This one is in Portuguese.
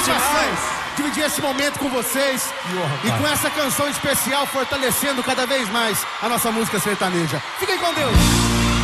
satisfação dividir esse momento com vocês e com essa canção especial fortalecendo cada vez mais a nossa música sertaneja. Fiquem com Deus!